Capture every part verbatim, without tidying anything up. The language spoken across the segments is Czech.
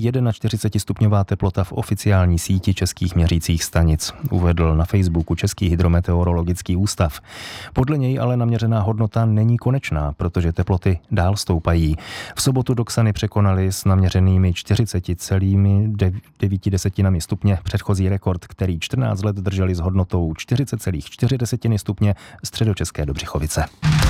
nyní čtyřicetistupňová teplota v oficiální síti českých měřících stanic, uvedl na Facebooku Český hydrometeorologický ústav. Podle něj ale naměřená hodnota není konečná, protože teploty dál stoupají. V sobotu Doxany překonaly s naměřenými čtyřicet celá devět stupně předchozí rekord, který čtrnáct let drželi s hodnotou čtyřicet celá čtyři stupně středočeské Dobřichovice.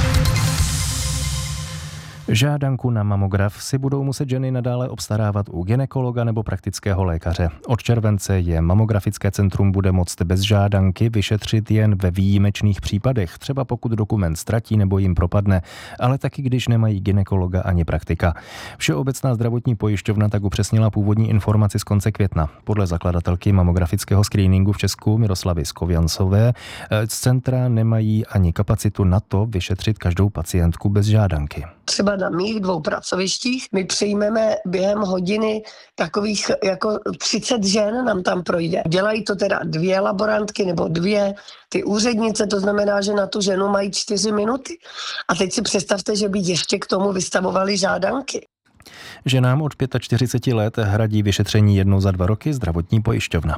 Žádanku na mamograf si budou muset ženy nadále obstarávat u gynekologa nebo praktického lékaře. Od července je mamografické centrum bude moct bez žádanky vyšetřit jen ve výjimečných případech, třeba pokud dokument ztratí nebo jim propadne, ale taky když nemají gynekologa ani praktika. Všeobecná zdravotní pojišťovna tak upřesnila původní informaci z konce května. Podle zakladatelky mamografického screeningu v Česku Miroslavy Skoviancové z centra nemají ani kapacitu na to vyšetřit každou pacientku bez žádanky. Třeba na mých dvou pracovištích my přijmeme během hodiny takových jako třicet žen nám tam projde. Dělají to teda dvě laborantky nebo dvě ty úřednice, to znamená, že na tu ženu mají čtyři minuty. A teď si představte, že by ještě k tomu vystavovali žádanky. Ženám od čtyřicet pět let hradí vyšetření jednou za dva roky zdravotní pojišťovna.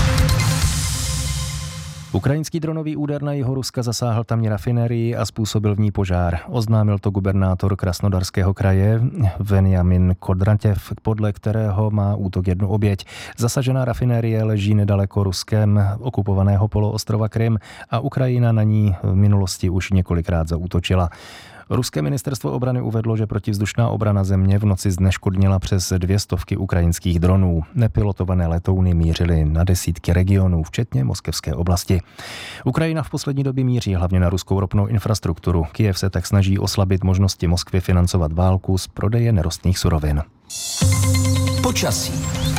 Ukrajinský dronový úder na jihu Ruska zasáhl tamní rafinérii a způsobil v ní požár. Oznámil to gubernátor Krasnodarského kraje Venjamin Kodratěv, podle kterého má útok jednu oběť. Zasažená rafinérie leží nedaleko Ruskem okupovaného poloostrova Krym a Ukrajina na ní v minulosti už několikrát zaútočila. Ruské ministerstvo obrany uvedlo, že protivzdušná obrana země v noci zneškodnila přes dvě stovky ukrajinských dronů. Nepilotované letouny mířily na desítky regionů, včetně moskevské oblasti. Ukrajina v poslední době míří hlavně na ruskou ropnou infrastrukturu. Kyjev se tak snaží oslabit možnosti Moskvy financovat válku z prodeje nerostných surovin. Počasí.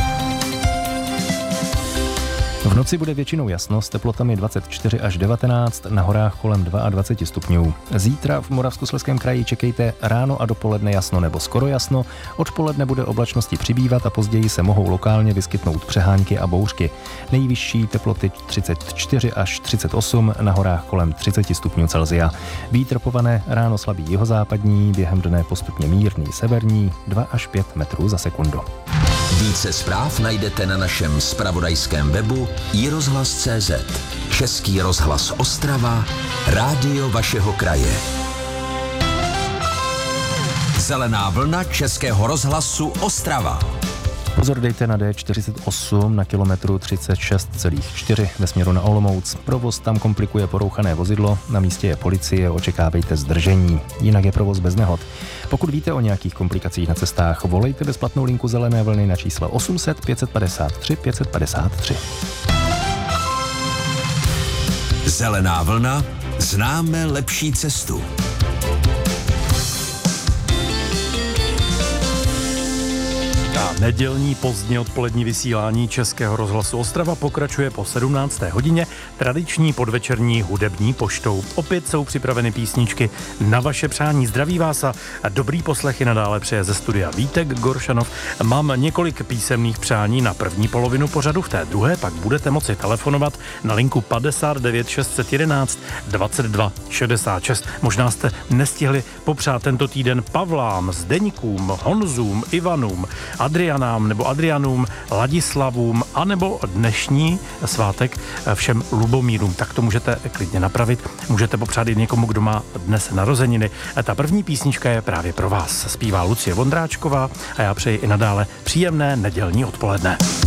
V noci bude většinou jasno s teplotami dvacet čtyři až devatenáct, na horách kolem dvacet dva stupňů. Zítra v Moravskoslezském kraji čekejte ráno a dopoledne jasno nebo skoro jasno, odpoledne bude oblačnosti přibývat a později se mohou lokálně vyskytnout přehánky a bouřky. Nejvyšší teploty třicet čtyři až třicet osm, na horách kolem třicet stupňů Celsia. Vítr povane ráno slabý jihozápadní, během dne postupně mírný severní, dva až pět metrů za sekundu. Více zpráv najdete na našem zpravodajském webu i rozhlas tečka cé zet. Český rozhlas Ostrava, rádio vašeho kraje. Zelená vlna Českého rozhlasu Ostrava. Pozor dejte na D čtyřicet osm na kilometru třicet šest celá čtyři ve směru na Olomouc. Provoz tam komplikuje porouchané vozidlo, na místě je policie, očekávejte zdržení. Jinak je provoz bez nehod. Pokud víte o nějakých komplikacích na cestách, volejte bezplatnou linku Zelené vlny na číslo osm set pět set padesát tři pět set padesát tři. Zelená vlna, známe lepší cestu. Nedělní pozdně odpolední vysílání Českého rozhlasu Ostrava pokračuje po sedmnácté hodině tradiční podvečerní hudební poštou. Opět jsou připraveny písničky na vaše přání. Zdraví vás a dobrý poslech i nadále přeje ze studia Vítek Goršanov. Mám několik písemných přání na první polovinu pořadu, v té druhé pak budete moci telefonovat na linku padesát devět šest set jedenáct dvacet dva šedesát šest. Možná jste nestihli popřát tento týden Pavlám, Zdeňkům, Honzům, Ivanům, Adrianám nebo Adrianům, Ladislavům, anebo dnešní svátek všem Lubomírům. Tak to můžete klidně napravit. Můžete popřát i někomu, kdo má dnes narozeniny. Ta první písnička je právě pro vás. Zpívá Lucie Vondráčková a já přeji i nadále příjemné nedělní odpoledne.